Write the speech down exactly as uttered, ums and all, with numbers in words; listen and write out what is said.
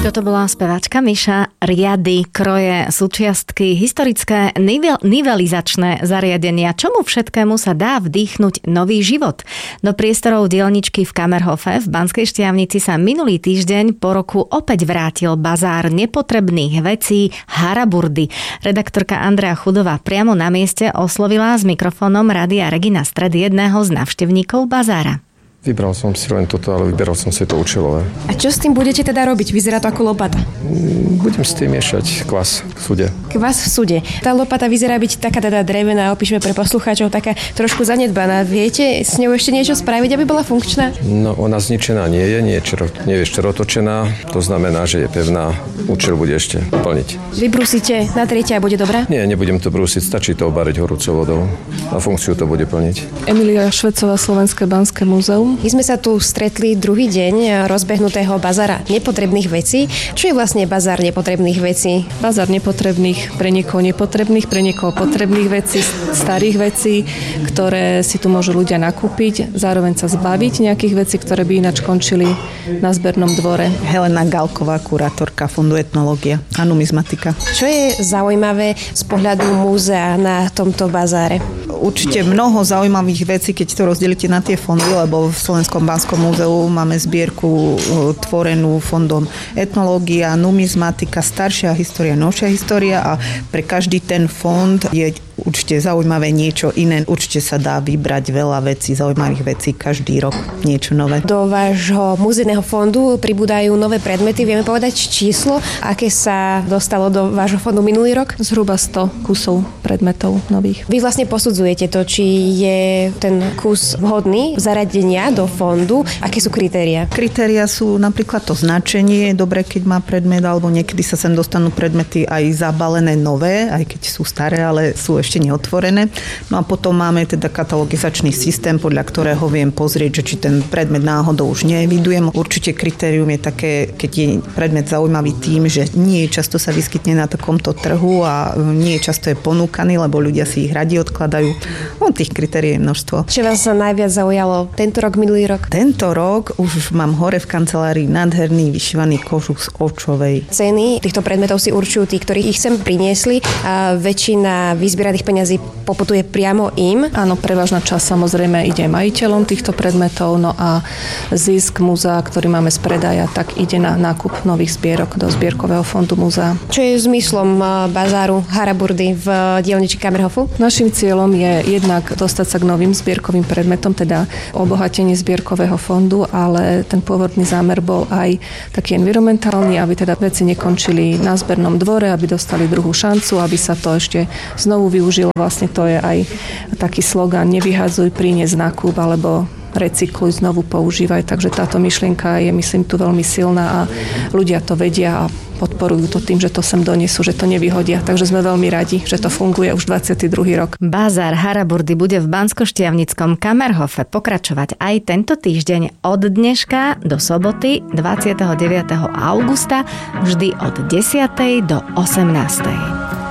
Toto bola speváčka Miša. Riady, kroje, súčiastky, historické nivel, nivelizačné zariadenia. Čomu všetkému sa dá vdýchnuť nový život? Do priestorov dielničky v Kamerhofe v Banskej Štiavnici sa minulý týždeň po roku opäť vrátil bazár nepotrebných vecí Haraburdy. Redaktorka Andrea Chudová priamo na mieste oslovila s mikrofónom Rádia Regina Stred jedného z návštevníkov bazára. Vybral som si len toto, ale vyberal som si to účelové. A čo s tým budete teda robiť? Vyzerá to ako lopata. Budem s tým miešať kvas v súde. Kvas v súde. Tá lopata vyzerá byť taká teda drevená, opíšme pre poslucháčov, taká trošku zanedbaná. Viete s ňou ešte niečo spraviť, aby bola funkčná? No, ona zničená nie je, nie je, čero, nie je čerotočená. To znamená, že je pevná. Účel bude ešte plniť. Vybrúsite, natriete a bude dobrá? Nie, nebudem to brúsiť, stačí to obariť horúcou vodou. A funkciu to bude plniť. Emilia Švecová, Slovenské banské múzeum. My sme sa tu stretli druhý deň rozbehnutého bazára nepotrebných vecí. Čo je vlastne bazár nepotrebných vecí? Bazár nepotrebných, pre niekoho nepotrebných, pre niekoho potrebných vecí, starých vecí, ktoré si tu môžu ľudia nakúpiť, zároveň sa zbaviť nejakých vecí, ktoré by ináč končili na zbernom dvore. Helena Galková, kurátorka Fondu etnológia a numizmatika. Čo je zaujímavé z pohľadu múzea na tomto bazáre? Určite mnoho zaujímavých vecí, keď to rozdelíte na tie fondy, lebo v Slovenskom Banskom múzeu máme zbierku tvorenú Fondom etnológia, numizmatika, staršia história, novšia história a pre každý ten fond je určite zaujímavé niečo iné. Určite sa dá vybrať veľa vecí, zaujímavých vecí každý rok, niečo nové. Do vášho muzejného fondu pribúdajú nové predmety. Vieme povedať číslo, aké sa dostalo do vášho fondu minulý rok? Zhruba sto kusov predmetov nových. Vy vlastne posudzujete to, či je ten kus vhodný zaradenia do fondu. Aké sú kritériá? Kritériá sú napríklad to značenie. Je dobré, keď má predmet, alebo niekedy sa sem dostanú predmety aj zabalené nové, aj keď sú staré, ale sú ešte neotvorené. No a potom máme teda katalogizačný systém, podľa ktorého viem pozrieť, že či ten predmet náhodou už neevidujem. Určite kritérium je také, keď je predmet zaujímavý tým, že nie často sa vyskytne na takomto trhu a nie často je ponúkaný, lebo ľudia si ich radi odkladajú. No tých kritérií je množstvo. Čo vás sa najviac zaujalo tento rok, minulý rok? Tento rok už mám hore v kancelárii nádherný vyšívaný kožuch z ovčovej. Ceny týchto predmetov si určujú tí, ktorí ich sem priniesli a väčšina vyzbieraných peňazí poputuje priamo im. Áno, prevažná časť samozrejme ide majiteľom týchto predmetov, no a zisk múzea, ktorý máme z predaja, tak ide na nákup nových zbierok do zbierkového fondu múzea. Čo je zmyslom bazáru Haraburdy v dielničke Kamerhofu? Naším cieľom je jednak dostať sa k novým zbierkovým predmetom, teda obohatenie zbierkového fondu, ale ten pôvodný zámer bol aj taký environmentálny, aby teda veci nekončili na zbernom dvore, aby dostali druhú šancu, aby sa to ešte znovu využilo. Vlastne to je aj taký slogan nevyhadzuj, priniesť nákup alebo recykluj, znovu používaj. Takže táto myšlienka je, myslím, tu veľmi silná a ľudia to vedia a podporujú to tým, že to sem donesú, že to nevyhodia. Takže sme veľmi radi, že to funguje už dvadsiaty druhý rok. Bazár Haraburdy bude v Banskoštiavnickom Kamerhofe pokračovať aj tento týždeň od dneška do soboty dvadsiateho deviateho augusta vždy od desiatej do osemnástej.